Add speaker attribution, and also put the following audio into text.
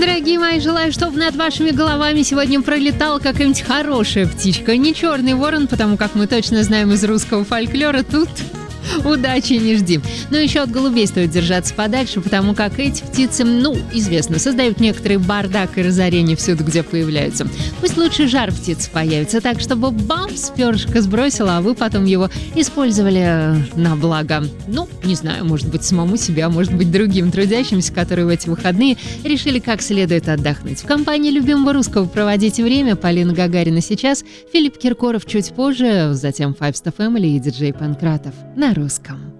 Speaker 1: Дорогие мои, желаю, чтобы над вашими головами сегодня пролетал какая-нибудь хорошая птичка. Не черный ворон, потому как мы точно знаем из русского фольклора, тут удачи не жди. Но еще от голубей стоит держаться подальше, потому как эти птицы, известно, создают некоторый бардак и разорение всюду, где появляются. Пусть лучше жар птиц появится, так чтобы бамс, перышко сбросило, а вы потом его использовали на благо. Не знаю, может быть, самому себе, а может быть, другим трудящимся, которые в эти выходные решили как следует отдохнуть. В компании любимого русского проводите время. Полина Гагарина сейчас, Филипп Киркоров чуть позже, затем Five Star Family и диджей Панкратов на русском.